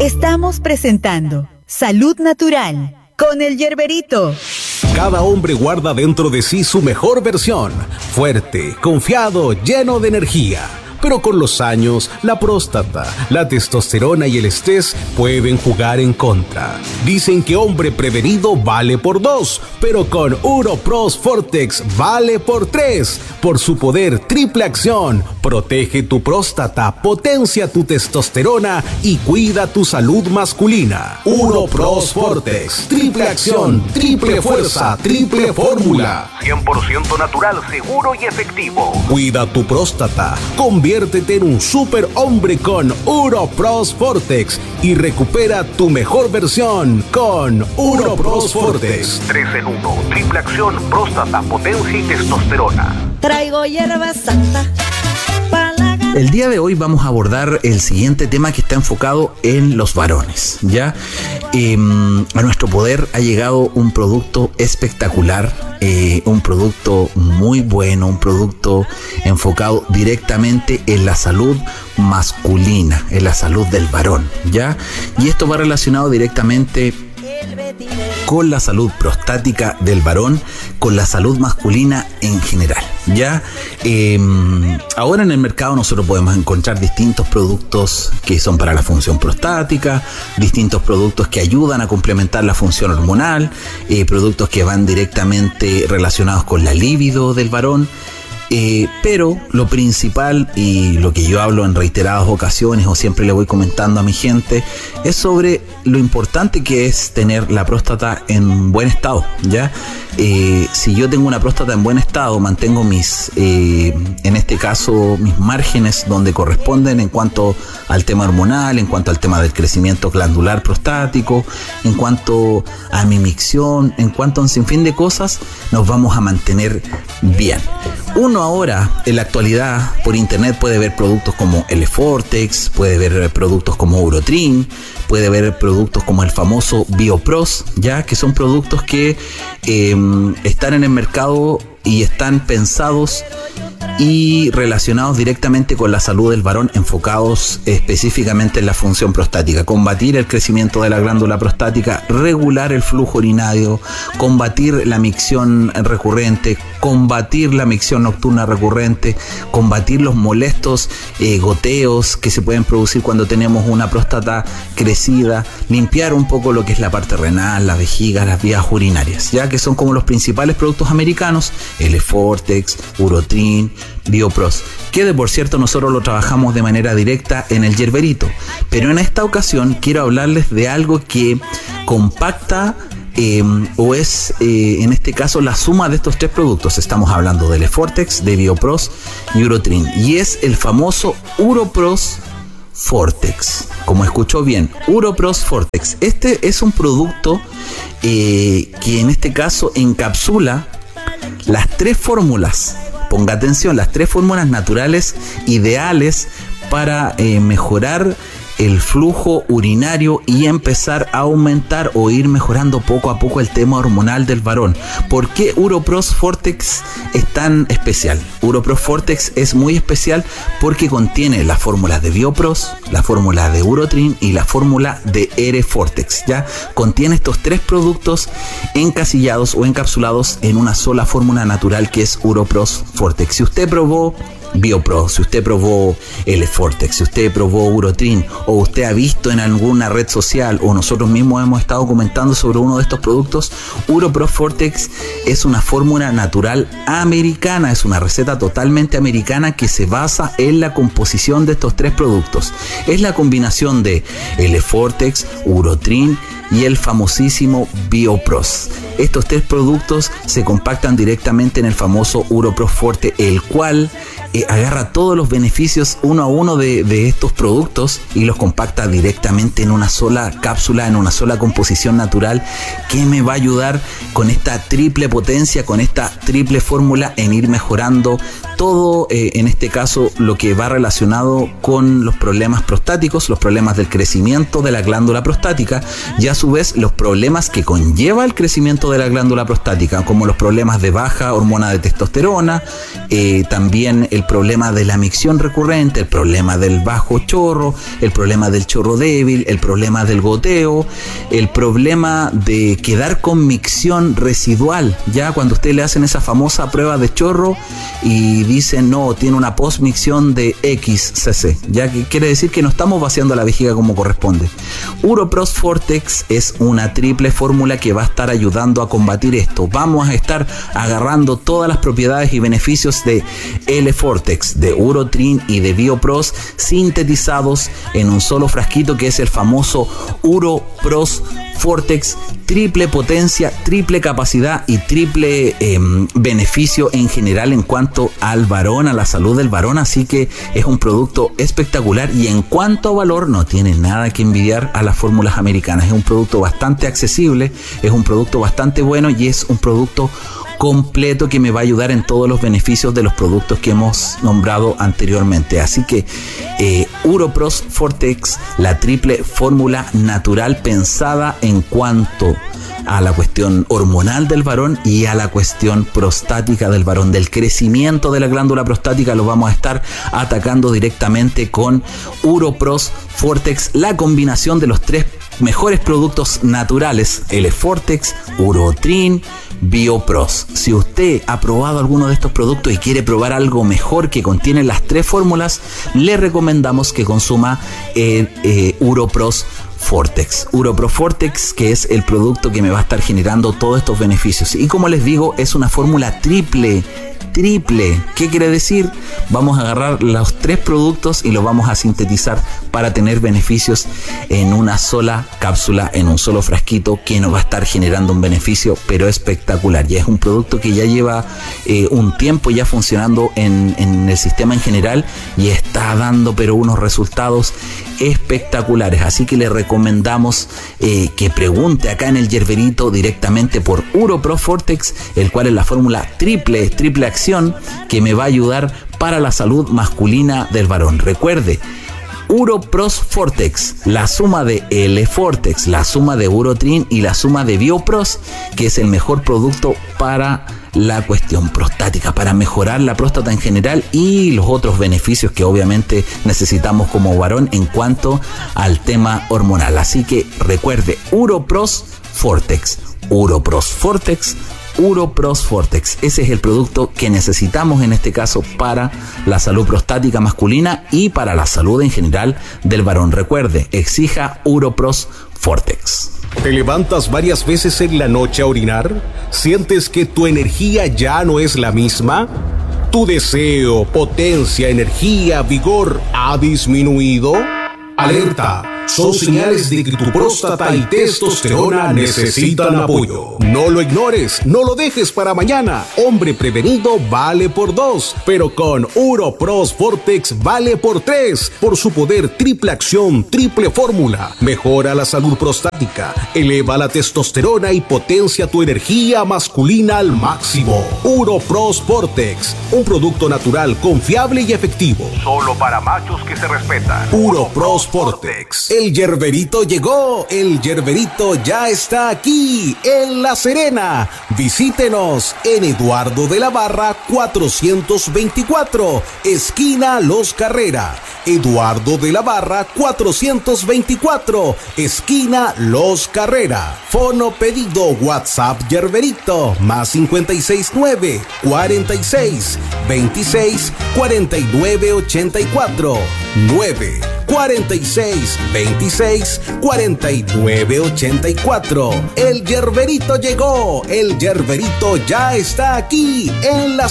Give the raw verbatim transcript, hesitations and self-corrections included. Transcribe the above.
Estamos presentando Salud Natural con el Yerberito. Cada hombre guarda dentro de sí su mejor versión, fuerte, confiado, lleno de energía. Pero con los años, la próstata, la testosterona y el estrés pueden jugar en contra. Dicen que hombre prevenido vale por dos, pero con Uropros Fortex vale por tres. Por su poder triple acción, protege tu próstata, potencia tu testosterona y cuida tu salud masculina. Uropros Fortex, triple acción, triple fuerza, triple fórmula. cien por ciento natural, seguro y efectivo. Cuida tu próstata, conviértete en un super hombre con Uropros Fortex y recupera tu mejor versión con Uropros Fortex. tres en uno, triple acción, próstata, potencia y testosterona. Traigo hierba santa. El día de hoy vamos a abordar el siguiente tema que está enfocado en los varones, ¿ya? Eh, a nuestro poder ha llegado un producto espectacular, eh, un producto muy bueno, un producto enfocado directamente en la salud masculina, en la salud del varón, ¿ya? Y esto va relacionado directamente con la salud prostática del varón, con la salud masculina en general, ¿ya? Eh, ahora en el mercado nosotros podemos encontrar distintos productos que son para la función prostática, distintos productos que ayudan a complementar la función hormonal, eh, productos que van directamente relacionados con la libido del varón. Eh, pero lo principal y lo que yo hablo en reiteradas ocasiones o siempre le voy comentando a mi gente es sobre lo importante que es tener la próstata en buen estado, ¿ya? Eh, si yo tengo una próstata en buen estado, mantengo mis, eh, en este caso, mis márgenes donde corresponden en cuanto al tema hormonal, en cuanto al tema del crecimiento glandular prostático, en cuanto a mi micción, en cuanto a un sinfín de cosas, nos vamos a mantener bien. Uno ahora, en la actualidad, por internet puede ver productos como L-Fortex, puede ver productos como Urotrin, puede ver productos como el famoso Biopros, ya que son productos que eh, están en el mercado y están pensados y relacionados directamente con la salud del varón, enfocados específicamente en la función prostática, combatir el crecimiento de la glándula prostática, regular el flujo urinario, combatir la micción recurrente, combatir la micción nocturna recurrente, combatir los molestos eh, goteos que se pueden producir cuando tenemos una próstata crecida, limpiar un poco lo que es la parte renal, la vejiga, las vías urinarias, ya que son como los principales productos americanos, L-Fortex, Urotrin, Biopros, que de por cierto nosotros lo trabajamos de manera directa en el Yerberito, pero en esta ocasión quiero hablarles de algo que compacta eh, o es eh, en este caso la suma de estos tres productos. Estamos hablando de L-Fortex, de Biopros y Urotrin, y es el famoso Uropros Fortex. Como escuchó bien, Uropros Fortex. Este es un producto eh, que en este caso encapsula las tres fórmulas. Ponga atención, las tres fórmulas naturales ideales para eh, mejorar el flujo urinario y empezar a aumentar o ir mejorando poco a poco el tema hormonal del varón. ¿Por qué Uropros Fortex es tan especial? Uropros Fortex es muy especial porque contiene las fórmulas de Biopros, la fórmula de Urotrin y la fórmula de R-Fortex, ¿ya? Contiene estos tres productos encasillados o encapsulados en una sola fórmula natural que es Uropros Fortex. Si usted probó Biopros, si usted probó L-Fortex, si usted probó Urotrin o usted ha visto en alguna red social o nosotros mismos hemos estado comentando sobre uno de estos productos, Uropros Fortex es una fórmula natural americana, es una receta totalmente americana que se basa en la composición de estos tres productos. Es la combinación de L-Fortex, Urotrin y el famosísimo Biopros. Estos tres productos se compactan directamente en el famoso Uropros Forte, el cual eh, agarra todos los beneficios uno a uno de, de estos productos y los compacta directamente en una sola cápsula, en una sola composición natural que me va a ayudar con esta triple potencia, con esta triple fórmula en ir mejorando todo, eh, en este caso, lo que va relacionado con los problemas prostáticos, los problemas del crecimiento de la glándula prostática y a su vez los problemas que conlleva el crecimiento de la glándula prostática, como los problemas de baja hormona de testosterona, eh, también el problema de la micción recurrente, el problema del bajo chorro, el problema del chorro débil, el problema del goteo, el problema de quedar con micción residual, ya cuando ustedes le hacen esa famosa prueba de chorro y dicen no, tiene una postmicción de X C C, ya que quiere decir que no estamos vaciando la vejiga como corresponde. Uropros Fortex es una triple fórmula que va a estar ayudando a combatir esto. Vamos a estar agarrando todas las propiedades y beneficios de L-Fortex, de Urotrin y de Biopros sintetizados en un solo frasquito, que es el famoso Uropros Fortex, triple potencia, triple capacidad y triple eh, beneficio en general en cuanto al varón, a la salud del varón. Así que es un producto espectacular y en cuanto a valor no tiene nada que envidiar a las fórmulas americanas. Es un producto bastante accesible, es un producto bastante bueno y es un producto completo que me va a ayudar en todos los beneficios de los productos que hemos nombrado anteriormente. Así que eh, Uropros Fortex, la triple fórmula natural pensada en cuanto a la cuestión hormonal del varón y a la cuestión prostática del varón, del crecimiento de la glándula prostática, lo vamos a estar atacando directamente con Uropros Fortex, la combinación de los tres mejores productos naturales, L-Fortex, Urotrin, Biopros. Si usted ha probado alguno de estos productos y quiere probar algo mejor que contiene las tres fórmulas, le recomendamos que consuma el eh, Uropros Fortex. Uropros Fortex, que es el producto que me va a estar generando todos estos beneficios. Y como les digo, es una fórmula triple. Triple. ¿Qué quiere decir? Vamos a agarrar los tres productos y los vamos a sintetizar para tener beneficios en una sola cápsula, en un solo frasquito, que nos va a estar generando un beneficio pero espectacular. Ya es un producto que ya lleva eh, un tiempo ya funcionando en, en el sistema en general y está dando pero unos resultados espectaculares. Así que le recomendamos eh, que pregunte acá en el Yerberito directamente por Uropros Fortex, el cual es la fórmula triple, triple acción que me va a ayudar para la salud masculina del varón. Recuerde, Uropros Fortex, la suma de L-Fortex, la suma de Urotrin y la suma de Biopros, que es el mejor producto para la cuestión prostática, para mejorar la próstata en general y los otros beneficios que obviamente necesitamos como varón en cuanto al tema hormonal. Así que recuerde, Uropros Fortex, Uropros Fortex, Uropros Fortex. Ese es el producto que necesitamos en este caso para la salud prostática masculina y para la salud en general del varón. Recuerde, exija Uropros Fortex. ¿Te levantas varias veces en la noche a orinar? ¿Sientes que tu energía ya no es la misma? ¿Tu deseo, potencia, energía, vigor ha disminuido? ¡Alerta! Son señales de que tu próstata y testosterona necesitan apoyo. No lo ignores, no lo dejes para mañana. Hombre prevenido vale por dos, pero con Uropros Fortex vale por tres. Por su poder triple acción, triple fórmula. Mejora la salud prostática, eleva la testosterona y potencia tu energía masculina al máximo. Uropros Fortex, un producto natural, confiable y efectivo. Solo para machos que se respetan. Uropros Fortex. El Yerberito llegó, el Yerberito ya está aquí, en La Serena. Visítenos en Eduardo de la Barra cuatrocientos veinticuatro, esquina Los Carrera. Eduardo de la Barra cuatrocientos veinticuatro, esquina Los Carrera. Fono pedido WhatsApp Yerberito, más cincuenta y seis nueve, cuarenta y seis, veintiséis, cuarenta y nueve, ochenta y cuatro, nueve, cuarenta y seis, veintiséis, cuarenta y nueve, ochenta y cuatro. El Yerberito llegó, el Yerberito ya está aquí en La